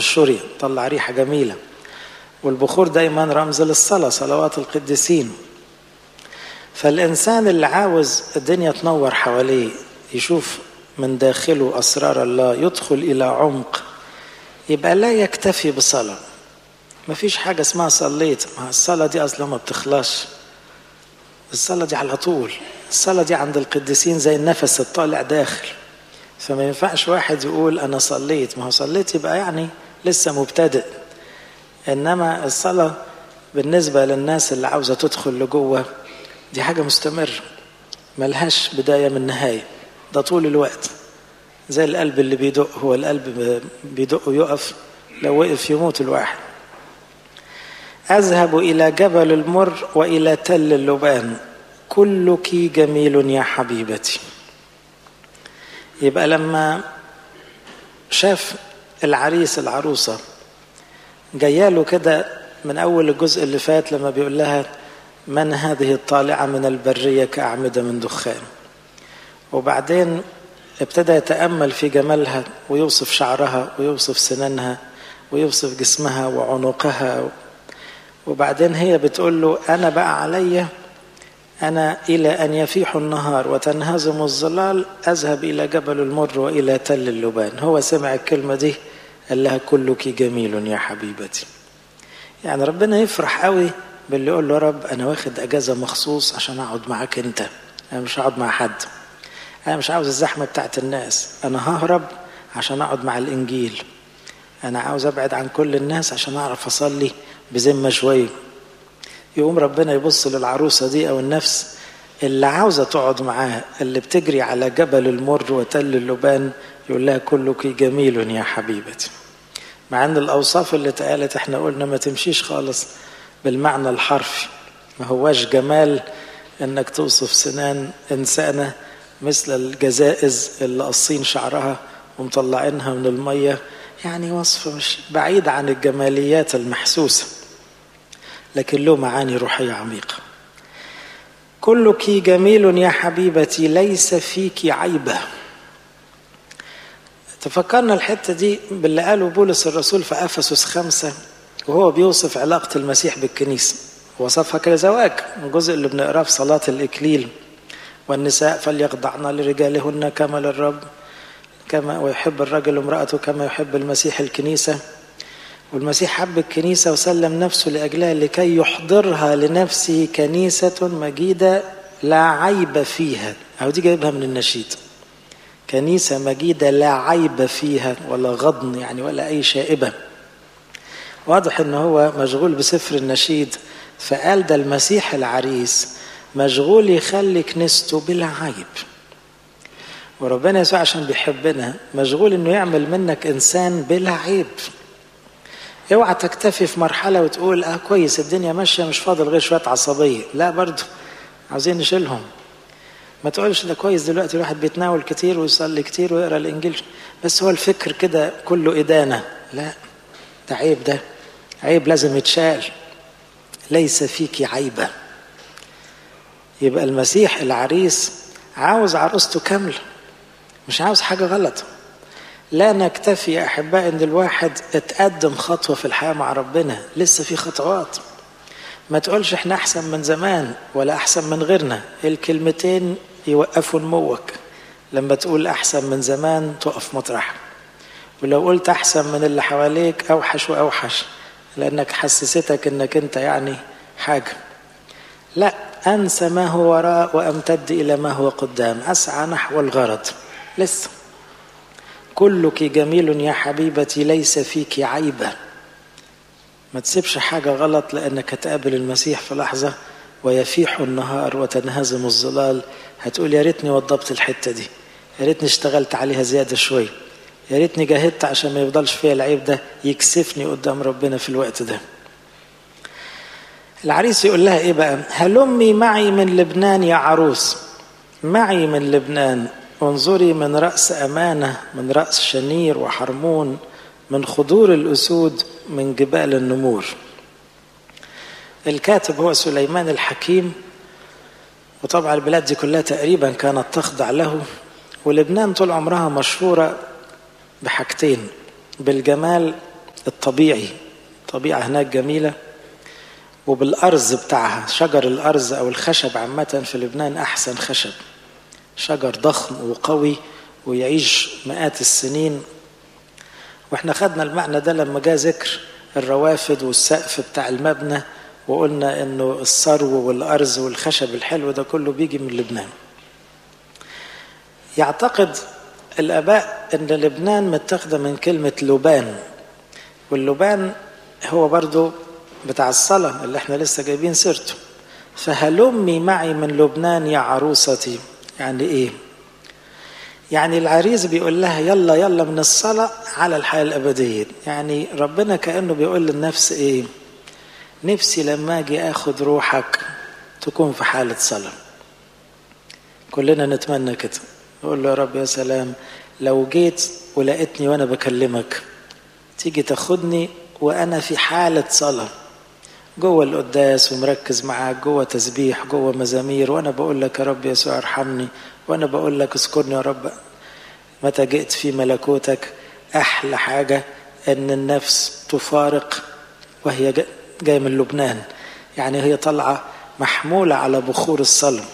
الشورية، طلع ريحة جميلة. والبخور دايما رمز للصلاة، صلوات القديسين. فالإنسان اللي عاوز الدنيا تنور حواليه، يشوف من داخله أسرار الله، يدخل إلى عمق، يبقى لا يكتفي بصلاة. مفيش حاجة اسمها صليت، ما الصلاة دي أصلا ما بتخلصش، الصلاة دي على طول. الصلاة دي عند القديسين زي النفس الطالع داخل. فما ينفعش واحد يقول أنا صليت، ما هو صليت يبقى يعني لسه مبتدئ. إنما الصلاة بالنسبة للناس اللي عاوزة تدخل لجوه دي حاجة مستمر، ملهاش بداية من نهاية، ده طول الوقت. زي القلب اللي بيدق، هو القلب بيدق ويقف، لو وقف يموت الواحد. أذهب إلى جبل المر وإلى تل اللبان، كلك جميل يا حبيبتي. يبقى لما شاف العريس العروسة جاياله كده من أول الجزء اللي فات لما بيقول لها من هذه الطالعة من البرية كأعمدة من دخان، وبعدين ابتدى يتأمل في جمالها ويوصف شعرها ويوصف سنانها ويوصف جسمها وعنقها. وبعدين هي بتقول له أنا بقى علي أنا إلى أن يفيح النهار وتنهزم الظلال أذهب إلى جبل المر وإلى تل اللبان. هو سمع الكلمة دي قال لها كلك جميل يا حبيبتي. يعني ربنا يفرح قوي باللي يقول له رب أنا واخد أجازة مخصوص عشان أقعد معاك أنت، أنا مش هقعد مع حد، أنا مش عاوز الزحمة بتاعت الناس، أنا ههرب عشان أقعد مع الإنجيل، أنا عاوز أبعد عن كل الناس عشان أعرف أصلي بذمة شوية. يقوم ربنا يبص للعروسة دي أو النفس اللي عاوزة تقعد معاه، اللي بتجري على جبل المر وتل اللبان، يقول لها كلك جميل يا حبيبتي. مع أن الأوصاف اللي اتقالت احنا قلنا ما تمشيش خالص بالمعنى الحرفي، ما هواش جمال انك توصف سنان إنسانة مثل الجزائز اللي قصين شعرها ومطلعينها من المية، يعني وصف مش بعيد عن الجماليات المحسوسة، لكن له معاني روحية عميقة. كلك جميل يا حبيبتي ليس فيك عيبة. تفكرنا الحتة دي باللي قاله بولس الرسول في أفسس 5 وهو بيوصف علاقة المسيح بالكنيسة، وصفها كزواج، الجزء اللي بنقراه في صلاة الإكليل، والنساء فليخضعن لرجالهن كما للرب، كما ويحب الرجل امرأته كما يحب المسيح الكنيسة. والمسيح حب الكنيسة وسلم نفسه لأجلها لكي يحضرها لنفسه كنيسة مجيدة لا عيب فيها. أو دي جايبها من النشيد، كنيسة مجيدة لا عيب فيها ولا غضن يعني ولا أي شائبة. واضح أنه هو مشغول بسفر النشيد، فقال ده المسيح العريس مشغول يخلي كنيسته بلا عيب. وربنا يسوع عشان بيحبنا مشغول أنه يعمل منك إنسان بلا عيب. اوعى تكتفي في مرحلة وتقول كويس الدنيا ماشية مش فاضل غير شوية عصبية، لا برضو عاوزين نشيلهم. ما تقولش ده كويس دلوقتي الواحد بيتناول كتير ويصلي كتير ويقرأ الإنجيل بس هو الفكر كده كله إدانة، لا ده عيب، ده عيب لازم يتشال. ليس فيك عيبة. يبقى المسيح العريس عاوز عروسته كاملة، مش عاوز حاجة غلط. لا نكتفي يا أحباء إن الواحد اتقدم خطوة في الحياة مع ربنا، لسه في خطوات. ما تقولش احنا أحسن من زمان ولا أحسن من غيرنا، الكلمتين يوقفوا نموك. لما تقول أحسن من زمان تقف مطرح، ولو قلت أحسن من اللي حواليك أوحش وأوحش، لأنك حسستك إنك أنت يعني حاجة. لا، أنسى ما هو وراء وأمتد إلى ما هو قدام، أسعى نحو الغرض. لسه كلك جميل يا حبيبتي ليس فيك عيبة. ما تسيبش حاجة غلط، لأنك هتقابل المسيح في لحظة ويفيح النهار وتنهزم الظلال. هتقول يا ريتني وضبط الحتة دي، يا ريتني اشتغلت عليها زيادة شوي، يا ريتني جاهدت عشان ما يفضلش فيها العيب ده يكسفني قدام ربنا في الوقت ده. العريس يقول لها ايه بقى؟ هلمي معي من لبنان يا عروس، معي من لبنان، وانظري من رأس أمانة، من رأس شنير وحرمون، من خضور الأسود، من جبال النمور. الكاتب هو سليمان الحكيم، وطبعا البلاد دي كلها تقريبا كانت تخضع له. ولبنان طول عمرها مشهورة بحاجتين، بالجمال الطبيعي. الطبيعة هناك جميلة، وبالأرز بتاعها، شجر الأرز أو الخشب عامة في لبنان أحسن خشب، شجر ضخم وقوي ويعيش مئات السنين. واحنا خدنا المعنى ده لما جاء ذكر الروافد والسقف بتاع المبنى، وقلنا انه الثرو والأرز والخشب الحلو ده كله بيجي من لبنان. يعتقد الآباء ان لبنان متاخده من كلمة لبان، واللبان هو برضو بتاع الصلاة اللي احنا لسه جايبين سيرته. فهلمي معي من لبنان يا عروستي، يعني ايه؟ يعني العريس بيقول لها يلا يلا من الصلاة على الحياة الأبدية. يعني ربنا كأنه بيقول للنفس ايه؟ نفسي لما اجي اخد روحك تكون في حالة صلاة. كلنا نتمنى كده، نقول له يا رب يا سلام لو جيت ولقيتني وانا بكلمك، تيجي تاخدني وانا في حالة صلاة جوه القداس ومركز معاك، جوه تسبيح، جوه مزامير، وانا بقول لك يا رب يسوع ارحمني، وانا بقول لك اذكرني يا رب متى جئت في ملكوتك. احلى حاجة ان النفس تفارق وهي جاية من لبنان، يعني هي طالعة محمولة على بخور الصلاة.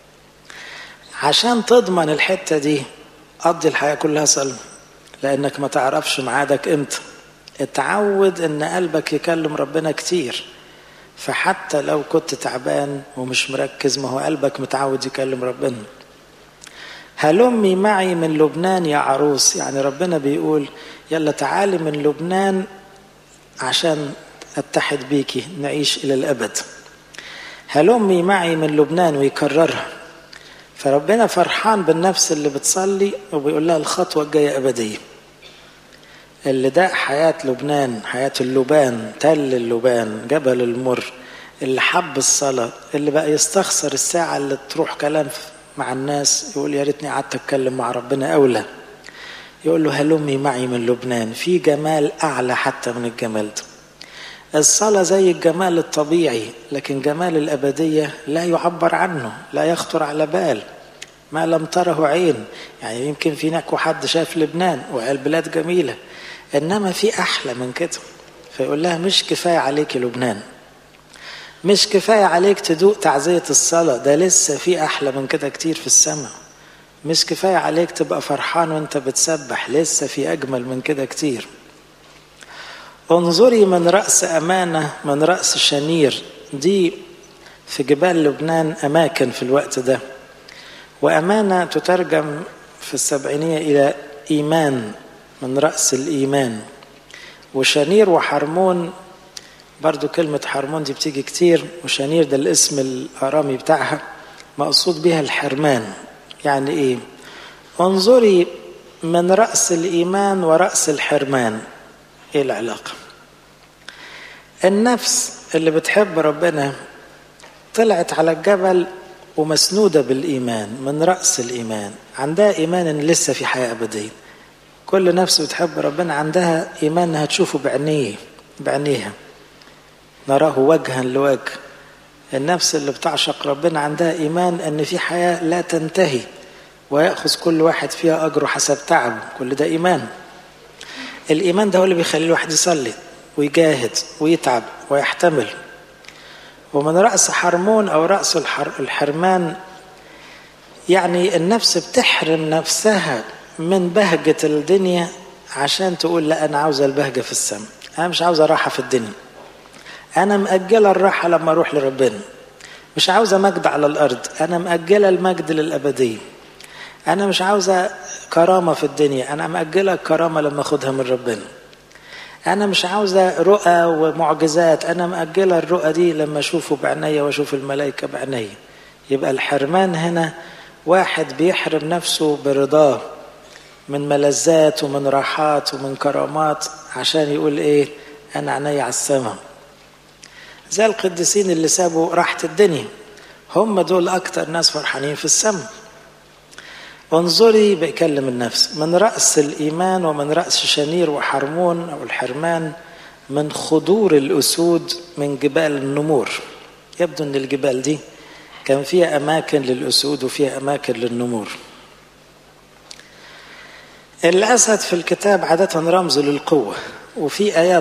عشان تضمن الحتة دي قضي الحياة كلها صلاة، لانك ما تعرفش معادك امتى. اتعود ان قلبك يكلم ربنا كتير، فحتى لو كنت تعبان ومش مركز ما هو قلبك متعود يكلم ربنا. هلمي معي من لبنان يا عروس، يعني ربنا بيقول يلا تعالي من لبنان عشان اتحد بيكي نعيش الى الابد. هلمي معي من لبنان، ويكررها. فربنا فرحان بالنفس اللي بتصلي وبيقول لها الخطوة الجاية أبدية. اللي ده حياة لبنان، حياة اللبان، تل اللبان، جبل المر، اللي حب الصلاة، اللي بقى يستخسر الساعة اللي تروح كلام مع الناس، يقول يا ريتني قعدت أتكلم مع ربنا أولى. يقول له هلمي معي من لبنان. في جمال أعلى حتى من الجمال ده. الصلاة زي الجمال الطبيعي، لكن جمال الأبدية لا يعبر عنه، لا يخطر على بال، ما لم تره عين. يعني يمكن في هناك حد شاف لبنان وقال بلاد جميلة، إنما في أحلى من كده. فيقول لها مش كفاية عليك لبنان، مش كفاية عليك تدوق تعزية الصلاة، ده لسه في أحلى من كده كتير في السماء. مش كفاية عليك تبقى فرحان وانت بتسبح، لسه في أجمل من كده كتير. انظري من رأس أمانة، من رأس شنير. دي في جبال لبنان أماكن في الوقت ده، وأمانة تترجم في السبعينية إلى إيمان، من رأس الإيمان. وشنير وحرمون برضو، كلمة حرمون دي بتيجي كتير، وشنير ده الاسم الآرامي بتاعها، مقصود بها الحرمان. يعني إيه؟ انظري من رأس الإيمان ورأس الحرمان. إيه العلاقة؟ النفس اللي بتحب ربنا طلعت على الجبل ومسنودة بالإيمان، من رأس الإيمان، عندها إيمان إن لسه في حياة أبدية. كل نفس بتحب ربنا عندها إيمان إنها تشوفه بعينيها، نراه وجها لوجه. النفس اللي بتعشق ربنا عندها إيمان إن في حياة لا تنتهي، ويأخذ كل واحد فيها أجره حسب تعبه. كل ده إيمان. الإيمان ده هو اللي بيخلي الواحد يصلي ويجاهد ويتعب ويحتمل. ومن رأس حرمون أو رأس الحرمان، يعني النفس بتحرم نفسها من بهجة الدنيا عشان تقول لا أنا عاوزة البهجة في السماء، أنا مش عاوزة راحة في الدنيا، أنا مأجلة الراحة لما أروح لربنا، مش عاوزة مجد على الأرض، أنا مأجلة المجد للأبدية، أنا مش عاوزة كرامة في الدنيا، أنا مأجلة الكرامة لما أخدها من ربنا، أنا مش عاوزة رؤى ومعجزات، أنا مأجلة الرؤى دي لما أشوفه بعناية وأشوف الملائكة بعناية. يبقى الحرمان هنا واحد بيحرم نفسه برضاه من ملذات ومن راحات ومن كرامات عشان يقول إيه؟ أنا عناية على السماء. زي القديسين اللي سابوا راحة الدنيا، هم دول أكتر ناس فرحانين في السماء. انظري، بيكلم النفس من رأس الإيمان ومن رأس شنير وحرمون أو الحرمان، من خضور الأسود، من جبال النمور. يبدو أن الجبال دي كان فيها أماكن للأسود وفيها أماكن للنمور. الأسد في الكتاب عادة رمز للقوة، وفي آيات